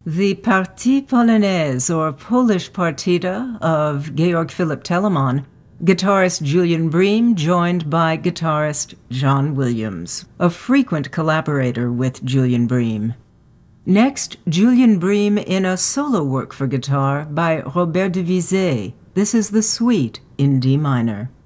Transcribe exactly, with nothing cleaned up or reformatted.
The Partie Polonaise, or Polish Partita, of Georg Philipp Telemann, guitarist Julian Bream joined by guitarist John Williams, a frequent collaborator with Julian Bream. Next, Julian Bream in a solo work for guitar by Robert Devisay. This is the Suite in D minor.